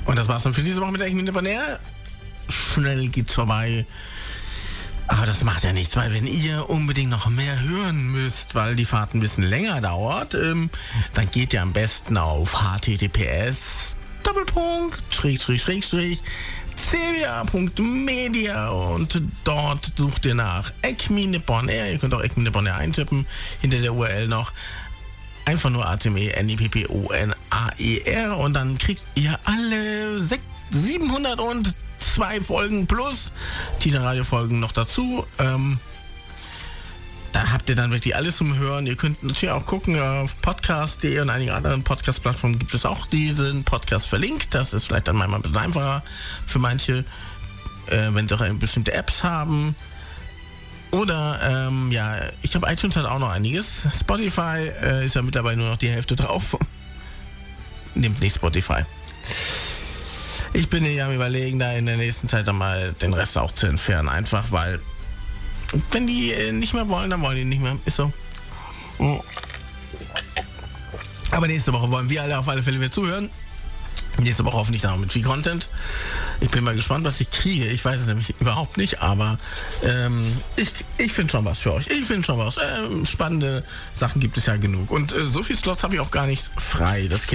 Und das war's dann für diese Woche mit der Eckmine Bonner. Schnell geht's vorbei. Aber das macht ja nichts, weil wenn ihr unbedingt noch mehr hören müsst, weil die Fahrt ein bisschen länger dauert, dann geht ihr am besten auf https://cvia.media und dort sucht ihr nach Eckmine Bonner. Ihr könnt auch Eckmine Bonner eintippen, hinter der URL noch einfach nur ATME-NIPPONAER und dann kriegt ihr alle 702 Folgen plus Tita-Radio-Folgen noch dazu. Da habt ihr dann wirklich alles zum Hören. Ihr könnt natürlich auch gucken auf podcast.de und einigen anderen Podcast-Plattformen gibt es auch diesen Podcast verlinkt. Das ist vielleicht dann manchmal ein bisschen einfacher für manche, wenn sie auch bestimmte Apps haben. Oder, ich glaube, iTunes hat auch noch einiges. Spotify ist ja mittlerweile nur noch die Hälfte drauf. Nehmt nicht Spotify. Ich bin ja am Überlegen, da in der nächsten Zeit dann mal den Rest auch zu entfernen. Einfach, weil wenn die nicht mehr wollen, dann wollen die nicht mehr. Ist so. Aber nächste Woche wollen wir alle auf alle Fälle wieder zuhören. Nächste Woche hoffentlich dann auch mit viel Content. Ich bin mal gespannt, was ich kriege. Ich weiß es nämlich überhaupt nicht, aber ich finde schon was für euch. Ich finde schon was. Spannende Sachen gibt es ja genug. Und so viele Slots habe ich auch gar nicht frei. Das